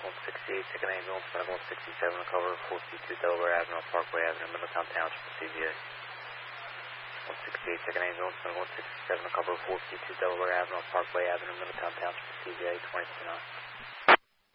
168, second ambulance, medical 167, recover 422 Delaware Avenue, Parkway Avenue, Middletown Township, CVA. 168, second ambulance, medical 167, recover 422 Delaware Avenue, Parkway Avenue, Middletown Township, CVA, 22-9.